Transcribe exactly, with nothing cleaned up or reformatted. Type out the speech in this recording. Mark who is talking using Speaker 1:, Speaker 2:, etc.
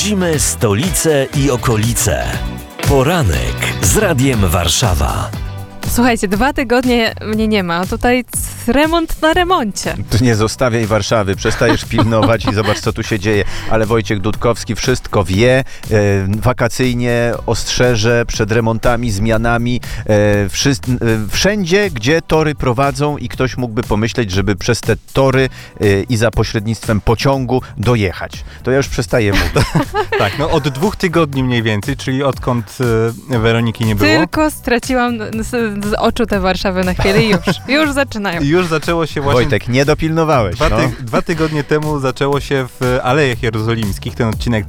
Speaker 1: Śledzimy stolicę i okolice. Poranek z Radiem Warszawa.
Speaker 2: Słuchajcie, dwa tygodnie mnie nie ma, a tutaj c- remont na remoncie.
Speaker 3: Tu nie zostawiaj Warszawy, przestajesz pilnować i zobacz, co tu się dzieje. Ale Wojciech Dudkowski wszystko wie, e, wakacyjnie ostrzeże przed remontami, zmianami, e, wszyscy, e, wszędzie, gdzie tory prowadzą i ktoś mógłby pomyśleć, żeby przez te tory e, i za pośrednictwem pociągu dojechać. To ja już przestaję mówić.
Speaker 4: Tak, no od dwóch tygodni mniej więcej, czyli odkąd e, Weroniki nie było.
Speaker 2: Tylko straciłam z, z oczu tę Warszawę na chwilę i już, już zaczynają.
Speaker 4: I już zaczęło się właśnie...
Speaker 3: Wojtek, nie dopilnowałeś.
Speaker 4: Dwa, ty,
Speaker 3: no.
Speaker 4: dwa tygodnie temu zaczęło się w Alejach Jerozolimskich. Ten odcinek